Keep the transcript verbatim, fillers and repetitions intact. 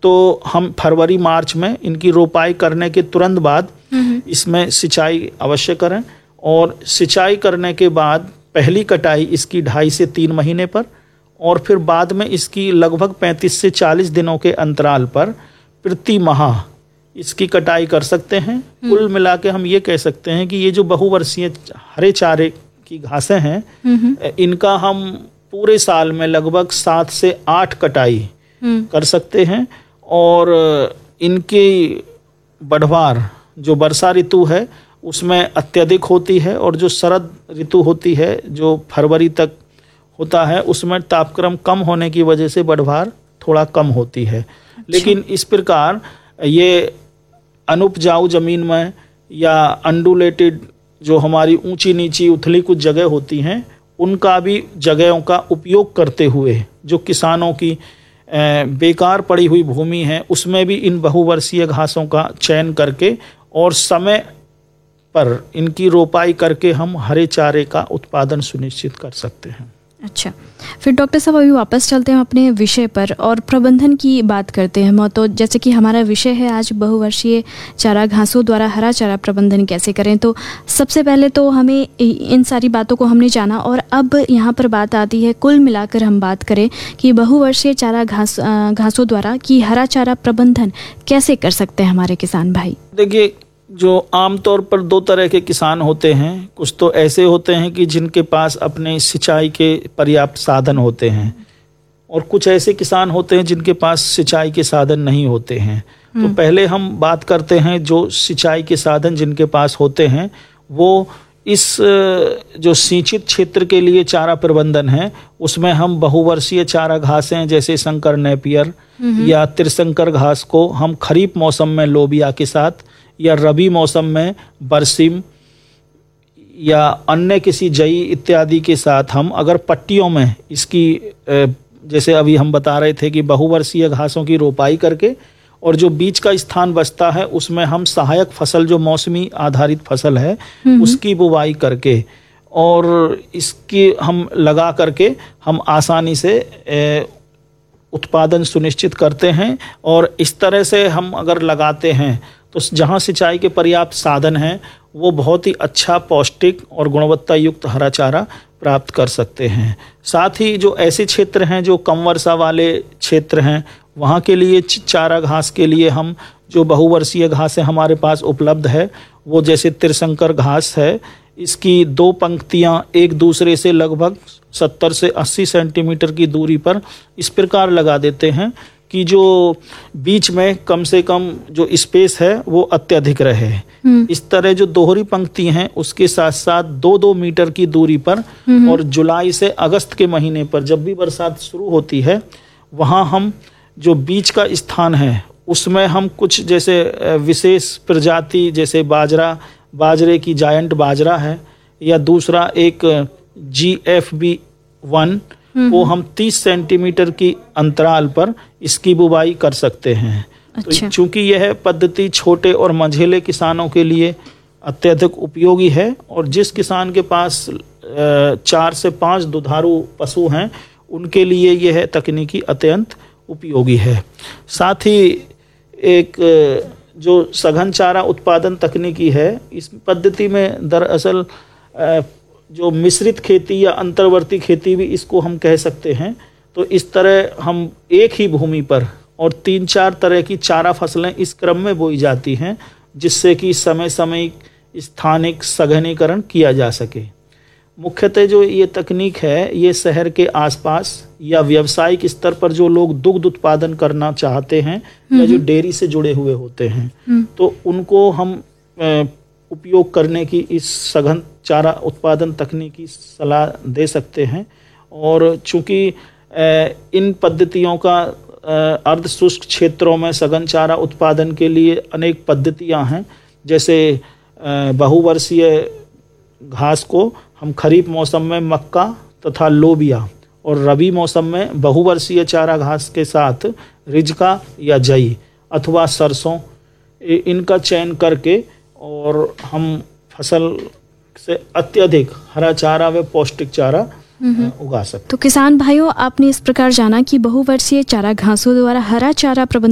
तो हम फरवरी मार्च में इनकी रोपाई करने के तुरंत बाद इसमें सिंचाई अवश्य करें। और सिंचाई करने के बाद पहली कटाई इसकी ढाई से तीन महीने पर, और फिर बाद में इसकी लगभग पैंतीस से चालीस दिनों के अंतराल पर प्रति माह इसकी कटाई कर सकते हैं। कुल मिला के हम ये कह सकते हैं कि ये जो बहुवर्षीय हरे चारे की घासें हैं, इनका हम पूरे साल में लगभग सात से आठ कटाई कर सकते हैं। और इनकी बढ़वार जो वर्षा ऋतु है उसमें अत्यधिक होती है, और जो शरद ऋतु होती है जो फरवरी तक होता है उसमें तापक्रम कम होने की वजह से बढ़वार थोड़ा कम होती है। लेकिन इस प्रकार ये अनुपजाऊ जमीन में या अनडुलेटेड जो हमारी ऊंची नीची उथली कुछ जगह होती हैं, उनका भी जगहों का उपयोग करते हुए जो किसानों की बेकार पड़ी हुई भूमि है उसमें भी इन बहुवर्षीय घासों का चयन करके और समय पर इनकी रोपाई करके हम हरे चारे का उत्पादन सुनिश्चित कर सकते हैं। अच्छा, फिर डॉक्टर साहब अभी वापस चलते हैं अपने विषय पर और प्रबंधन की बात करते हैं। तो जैसे कि हमारा विषय है आज बहुवर्षीय चारा घासों द्वारा हरा चारा प्रबंधन कैसे करें, तो सबसे पहले तो हमें इन सारी बातों को हमने जाना, और अब यहाँ पर बात आती है कुल मिलाकर हम बात करें कि बहुवर्षीय चारा घास घासों द्वारा कि हरा चारा प्रबंधन कैसे कर सकते हैं हमारे किसान भाई। देखिए, जो आमतौर पर दो तरह के किसान होते हैं, कुछ तो ऐसे होते हैं कि जिनके पास अपने सिंचाई के पर्याप्त साधन होते हैं, और कुछ ऐसे किसान होते हैं जिनके पास सिंचाई के साधन नहीं होते हैं। तो पहले हम बात करते हैं जो सिंचाई के साधन जिनके पास होते हैं, वो इस जो सिंचित क्षेत्र के लिए चारा प्रबंधन है उसमें हम बहुवर्षीय चारा घासें जैसे संकर नेपियर या त्रिशंकर घास को हम खरीफ मौसम में लोबिया के साथ या रबी मौसम में बरसीम या अन्य किसी जई इत्यादि के साथ हम अगर पट्टियों में इसकी, जैसे अभी हम बता रहे थे कि बहुवर्षीय घासों की रोपाई करके और जो बीच का स्थान बचता है उसमें हम सहायक फसल जो मौसमी आधारित फसल है उसकी बुवाई करके और इसकी हम लगा करके हम आसानी से उत्पादन सुनिश्चित करते हैं। और इस तरह से हम अगर लगाते हैं तो जहाँ सिंचाई के पर्याप्त साधन हैं वो बहुत ही अच्छा पौष्टिक और गुणवत्ता युक्त हरा चारा प्राप्त कर सकते हैं। साथ ही जो ऐसे क्षेत्र हैं जो कम वर्षा वाले क्षेत्र हैं वहाँ के लिए चारा घास के लिए हम जो बहुवर्षीय घासें हमारे पास उपलब्ध है वो जैसे त्रिशंकर घास है, इसकी दो पंक्तियाँ एक दूसरे से लगभग सत्तर से अस्सी सेंटीमीटर की दूरी पर इस प्रकार लगा देते हैं कि जो बीच में कम से कम जो स्पेस है वो अत्यधिक रहे। इस तरह जो दोहरी पंक्ति हैं उसके साथ साथ दो दो मीटर की दूरी पर और जुलाई से अगस्त के महीने पर जब भी बरसात शुरू होती है वहाँ हम जो बीच का स्थान है उसमें हम कुछ जैसे विशेष प्रजाति जैसे बाजरा बाजरे की जायंट बाजरा है या दूसरा एक जी एफ बी वन वो हम तीस सेंटीमीटर की अंतराल पर इसकी बुवाई कर सकते हैं। अच्छा। तो चूंकि यह पद्धति छोटे और मंझेले किसानों के लिए अत्यधिक उपयोगी है और जिस किसान के पास चार से पाँच दुधारू पशु हैं उनके लिए यह तकनीकी अत्यंत उपयोगी है। साथ ही एक जो सघन चारा उत्पादन तकनीकी है इस पद्धति में दरअसल जो मिश्रित खेती या अंतर्वर्ती खेती भी इसको हम कह सकते हैं। तो इस तरह हम एक ही भूमि पर और तीन चार तरह की चारा फसलें इस क्रम में बोई जाती हैं जिससे कि समय समय स्थानिक सघनीकरण किया जा सके। मुख्यतः जो ये तकनीक है ये शहर के आसपास या व्यावसायिक स्तर पर जो लोग दुग्ध उत्पादन करना चाहते हैं या जो डेयरी से जुड़े हुए होते हैं तो उनको हम उपयोग करने की इस सघन चारा उत्पादन तकनीकी सलाह दे सकते हैं। और चूंकि इन पद्धतियों का अर्ध शुष्क क्षेत्रों में सघन चारा उत्पादन के लिए अनेक पद्धतियां हैं, जैसे बहुवर्षीय घास को हम खरीफ मौसम में मक्का तथा लोबिया और रबी मौसम में बहुवर्षीय चारा घास के साथ रिजका या जई अथवा सरसों इनका चयन करके और हम फसल से अत्यधिक हरा चारा व पौष्टिक चारा उगा सकते। तो किसान भाइयों, आपने इस प्रकार जाना कि बहुवर्षीय चारा घासों द्वारा हरा चारा प्रबंधन